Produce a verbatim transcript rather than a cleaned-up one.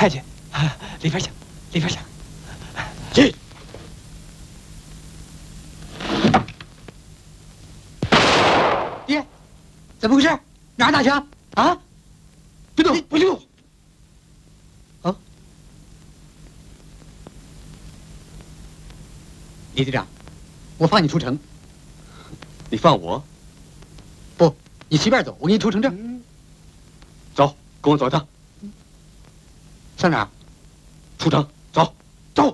太君，里边请，里边请。 进。 爹，怎么回事？哪儿打枪？啊？ 别动，不许动！ 啊？李队长，我放你出城。 你放我？ 不，你随便走，我给你出城证。 嗯、走，跟我走一趟。 上哪儿？ 出城，走。